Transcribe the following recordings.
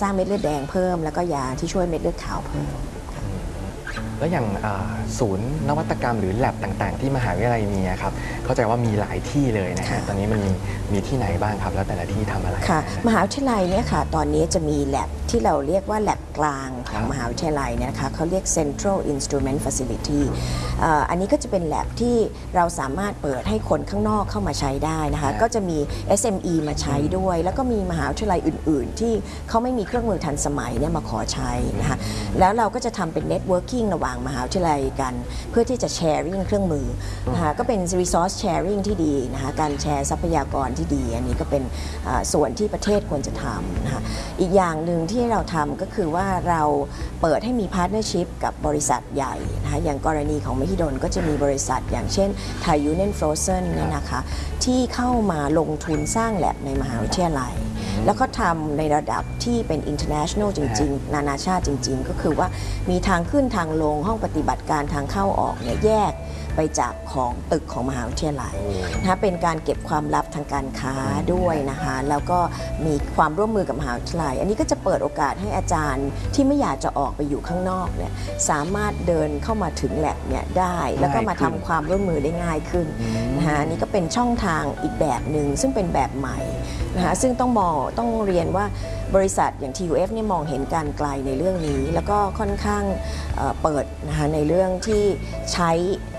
สร้างเม็ดเลือดแดงเพิ่มแล้วก็ยาที่ช่วยเม็ดเลือดขาวเพิ่มแล้วอย่างศูนย์นวัตกรรมหรือแลบต่างๆที่มหาวิทยาลัยมีครับเข้าใจว่ามีหลายที่เลยนะฮะตอนนี้มันมีที่ไหนบ้างครับแล้วแต่ละที่ทำอะไรค่ะมหาวิทยาลัยเนี่ยค่ะตอนนี้จะมีแลบที่เราเรียกว่าแลบกลางของมหาวิทยาลัยเนี่ยนะคะเขาเรียก Central Instrument Facility อันนี้ก็จะเป็นแลบที่เราสามารถเปิดให้คนข้างนอกเข้ามาใช้ได้นะคะก็จะมี SME มาใช้ด้วยแล้วก็มีมหาวิทยาลัยอื่นๆที่เขาไม่มีเครื่องมือทันสมัยเนี่ยมาขอใช้นะคะแล้วเราก็จะทำเป็น networking ระหว่างมหาวิทยาลัยกันเพื่อที่จะ sharing เครื่องมือนะคะก็เป็น resource sharing ที่ดีนะคะการแชร์ทรัพยากรที่ดีอันนี้ก็เป็นส่วนที่ประเทศควรจะทำนะคะอีกอย่างหนึ่งที่เราทำก็คือว่าเราเปิดให้มี partnership กับบริษัทใหญ่นะคะอย่างกรณีของมหิดลก็จะมีบริษัทอย่างเช่น Thai Union Frozen เนี่ยนะคะที่เข้ามาลงทุนสร้างแลบในมหาวิทยาลัยแล้วก็ทำในระดับที่เป็น international จริงๆนานาชาติจริงๆก็คือว่ามีทางขึ้นทางลงห้องปฏิบัติการทางเข้าออกเนี่ยแยกไปจากของตึกของมหาวิทยาลัยนะคะเป็นการเก็บความลับทางการค้าด้วยนะคะแล้วก็มีความร่วมมือกับมหาวิทยาลัยอันนี้ก็จะเปิดโอกาสให้อาจารย์ที่ไม่อยากจะออกไปอยู่ข้างนอกเนี่ยสามารถเดินเข้ามาถึงแลบเนี่ยได้แล้วก็มาทำความร่วมมือได้ง่ายขึ้นนะคะนี่ก็เป็นช่องทางอีกแบบหนึ่งซึ่งเป็นแบบใหม่นะคะซึ่งต้องเรียนว่าบริษัทอย่าง TUF เนี่ยมองเห็นการไกลในเรื่องนี้แล้วก็ค่อนข้างเปิดนะคะในเรื่องที่ใช้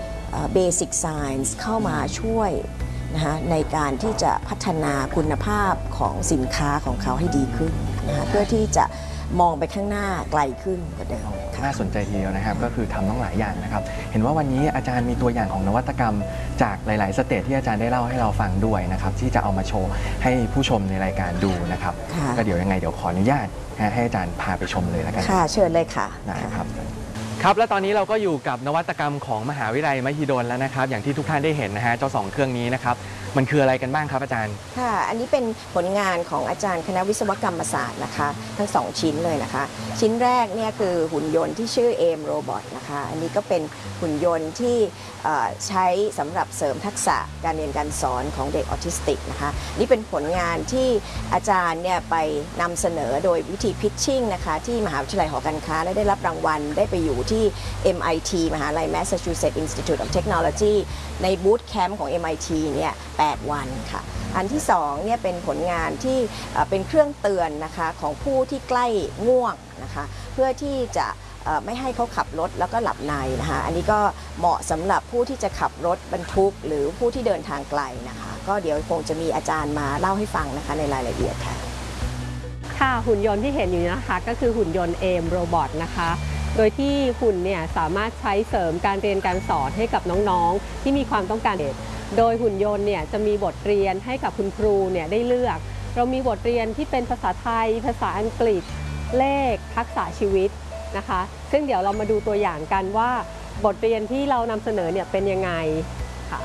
Basic Science เข้ามาช่วยนะคะในการที่จะพัฒนาคุณภาพของสินค้าของเขาให้ดีขึ้นนะคะเพื่อที่จะมองไปข้างหน้าไกลขึ้นกว่าเดิมน่าสนใจทีเดียวนะครับก็คือทำต้องหลายอย่างนะครับเห็นว่าวันนี้อาจารย์มีตัวอย่างของนวัตกรรมจากหลายๆสเตจที่อาจารย์ได้เล่าให้เราฟังด้วยนะครับที่จะเอามาโชว์ให้ผู้ชมในรายการดูนะครับก็เดี๋ยวยังไงเดี๋ยวขออนุญาตให้อาจารย์พาไปชมเลยแล้วกันค่ะเชิญเลยค่ะนะครับครับและตอนนี้เราก็อยู่กับนวัตกรรมของมหาวิทยาลัยมหิดลแล้วนะครับอย่างที่ทุกท่านได้เห็นนะฮะเจ้า2เครื่องนี้นะครับมันคืออะไรกันบ้างครับอาจารย์ค่ะอันนี้เป็นผลงานของอาจารย์คณะวิศวกรรมศาสตร์นะคะทั้ง2ชิ้นเลยนะคะชิ้นแรกเนี่ยคือหุ่นยนต์ที่ชื่อ AIM Robot นะคะอันนี้ก็เป็นหุ่นยนต์ที่ใช้สำหรับเสริมทักษะการเรียนการสอนของเด็กออทิสติกนะคะนี่เป็นผลงานที่อาจารย์เนี่ยไปนำเสนอโดยวิธีพิชชิ่งนะคะที่มหาวิทยาลัยหอการค้าและได้รับรางวัลได้ไปอยู่ที่ MIT มหาวิทยาลัย Massachusetts Institute of Technology ในบูตแคมป์ของ MIT เนี่ย8 วันค่ะอันที่2เนี่ยเป็นผลงานที่เป็นเครื่องเตือนนะคะของผู้ที่ใกล้ง่วงนะคะเพื่อที่จะไม่ให้เขาขับรถแล้วก็หลับในนะคะอันนี้ก็เหมาะสำหรับผู้ที่จะขับรถบรรทุกหรือผู้ที่เดินทางไกลนะคะก็เดี๋ยวคงจะมีอาจารย์มาเล่าให้ฟังนะคะในรายละเอียดค่ะค่ะหุ่นยนต์ที่เห็นอยู่นะคะก็คือหุ่นยนต์ AIM Robot นะคะโดยที่หุ่นเนี่ยสามารถใช้เสริมการเรียนการสอนให้กับน้องๆที่มีความต้องการโดยหุ่นยนต์เนี่ยจะมีบทเรียนให้กับคุณครูเนี่ยได้เลือกเรามีบทเรียนที่เป็นภาษาไทยภาษาอังกฤษเลขทักษะชีวิตนะคะซึ่งเดี๋ยวเรามาดูตัวอย่างกันว่าบทเรียนที่เรานำเสนอเนี่ยเป็นยังไงค่ะ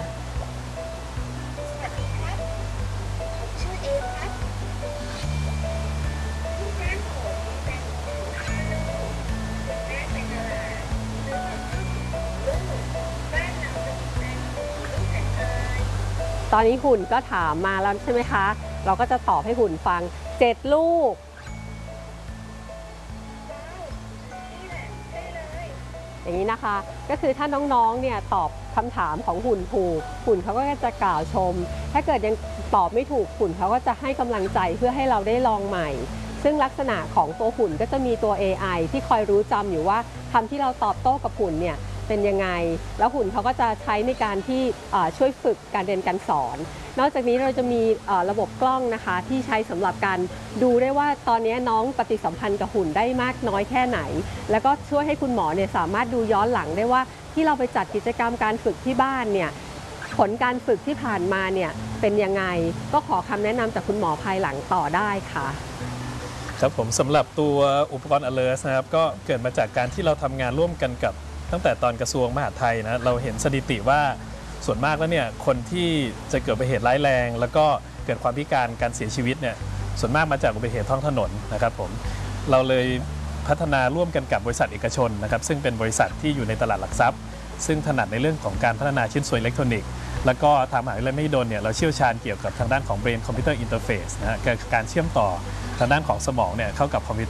ตอนนี้หุ่นก็ถามมาแล้วใช่ไหมคะเราก็จะตอบให้หุ่นฟัง7 ลูกอย่างนี้นะคะก็คือถ้าน้องๆเนี่ยตอบคำถามของหุ่นถูกหุ่นเขาก็จะกล่าวชมถ้าเกิดยังตอบไม่ถูกหุ่นเขาก็จะให้กำลังใจเพื่อให้เราได้ลองใหม่ซึ่งลักษณะของตัวหุ่นก็จะมีตัว AI ที่คอยรู้จำอยู่ว่าคำที่เราตอบโต้กับหุ่นเนี่ยเป็นยังไงแล้วหุ่นเขาก็จะใช้ในการที่ช่วยฝึกการเรียนการสอนนอกจากนี้เราจะมีระบบกล้องนะคะที่ใช้สำหรับการดูได้ว่าตอนนี้น้องปฏิสัมพันธ์กับหุ่นได้มากน้อยแค่ไหนแล้วก็ช่วยให้คุณหมอเนี่ยสามารถดูย้อนหลังได้ว่าที่เราไปจัดกิจกรรมการฝึกที่บ้านเนี่ยผลการฝึกที่ผ่านมาเนี่ยเป็นยังไงก็ขอคำแนะนำจากคุณหมอภายหลังต่อได้ค่ะครับผมสำหรับตัวอุปกรณ์ alert นะครับก็เกิดมาจากการที่เราทำงานร่วมกันกับตั้งแต่ตอนกระทรวงมหาดไทยนะเราเห็นสถิติว่าส่วนมากแล้วเนี่ยคนที่จะเกิดอุบัติเหตุร้ายแรงแล้วก็เกิดความพิการเสียชีวิตเนี่ยส่วนมากมาจากอุบัติเหตุท้องถนนนะครับผมเราเลยพัฒนาร่วมกันกับบริษัทเอกชนนะครับซึ่งเป็นบริษัทที่อยู่ในตลาดหลักทรัพย์ซึ่งถนัดในเรื่องของการพัฒนาชิ้นส่วนอิเล็กทรอนิกส์แล้วก็ทางมหาวิทยาลัยมหิดลเนี่ยเราเชี่ยวชาญเกี่ยวกับทางด้านของ Brain Computer Interface นะฮะการเชื่อมต่อทางด้านของสมองเนี่ยเข้ากับคอมพิว